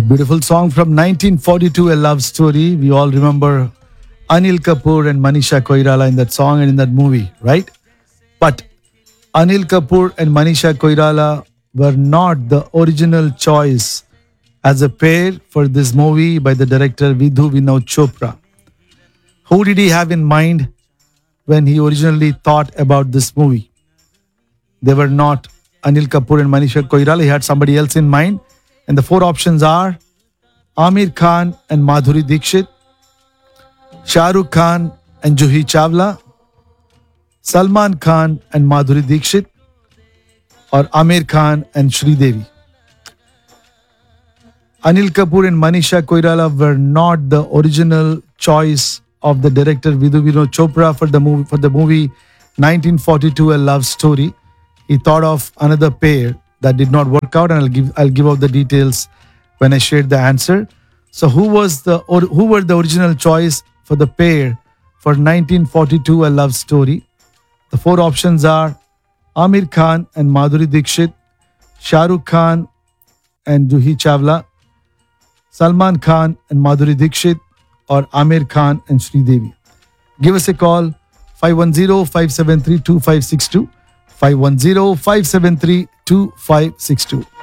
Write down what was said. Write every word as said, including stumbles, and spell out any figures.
Beautiful song from nineteen forty-two, A Love Story. We all remember Anil Kapoor and Manisha Koirala in that song and in that movie, right? But Anil Kapoor and Manisha Koirala were not the original choice as a pair for this movie by the director Vidhu Vinod Chopra. Who did he have in mind when he originally thought about this movie? They were not Anil Kapoor and Manisha Koirala. He had somebody else in mind. And the four options are Amir Khan and Madhuri Dixit, Shah Rukh Khan and Juhi Chawla, Salman Khan and Madhuri Dixit, or Amir Khan and Sridevi. Anil Kapoor and Manisha Koirala were not the original choice of the director Vidhu Vinod Chopra for the movie for the movie nineteen forty-two, A Love Story. He thought of another pair that did not work out, and I'll give I'll give out the details when I share the answer. So who was the or who were the original choice for the pair for nineteen forty-two, A Love Story? The four options are Amir Khan and Madhuri Dixit, Shah Rukh Khan and Juhi Chawla, Salman Khan and Madhuri Dixit, or Amir Khan and Sridevi. Give us a call, five one zero, five seven three, two five six two, five one zero, five seven three, two five six two.